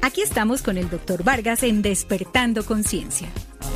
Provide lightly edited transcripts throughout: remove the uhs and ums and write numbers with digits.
Aquí estamos con el Dr. Vargas en Despertando Conciencia.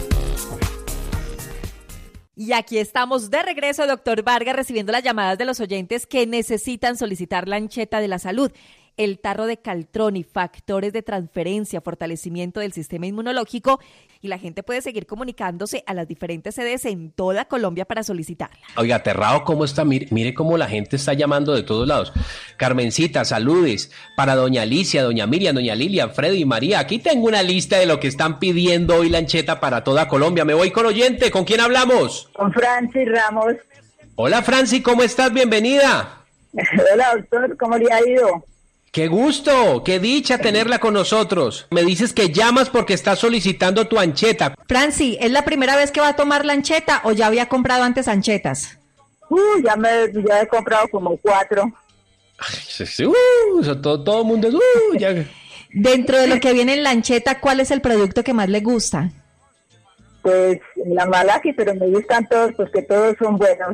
Y aquí estamos de regreso, doctor Vargas, recibiendo las llamadas de los oyentes que necesitan solicitar la ancheta de la salud, el tarro de Caltroni, factores de transferencia, fortalecimiento del sistema inmunológico, y la gente puede seguir comunicándose a las diferentes sedes en toda Colombia para solicitarla. Oiga, aterrado cómo está, mire cómo la gente está llamando de todos lados. Carmencita, saludes para doña Alicia, doña Miriam, doña Lilia, Freddy y María. Aquí tengo una lista de lo que están pidiendo hoy la ancheta para toda Colombia. Me voy con oyente, ¿con quién hablamos? Con Franci Ramos. Hola Franci, ¿cómo estás? Bienvenida. Hola doctor, ¿cómo le ha ido? ¡Qué gusto! ¡Qué dicha tenerla con nosotros! Me dices que llamas porque estás solicitando tu ancheta. Franci, ¿es la primera vez que va a tomar la ancheta o ya había comprado antes anchetas? Ya he comprado como 4. Todo el mundo es... ya. Dentro de lo que viene en la ancheta, ¿cuál es el producto que más le gusta? Pues la Malaki, pero me gustan todos porque todos son buenos.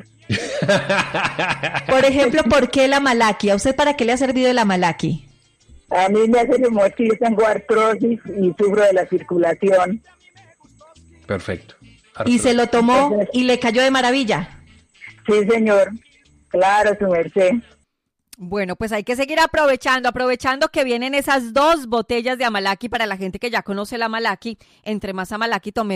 Por ejemplo, ¿por qué la Malaki? ¿A usted para qué le ha servido la Malaki? A mí me hace mochis, tengo artrosis y sufro de la circulación. Perfecto. ¿Y se lo tomó y le cayó de maravilla? Sí, señor. Claro, su merced. Bueno, pues hay que seguir aprovechando que vienen esas 2 botellas de Amalaki para la gente que ya conoce la Amalaki. Entre más Amalaki tome,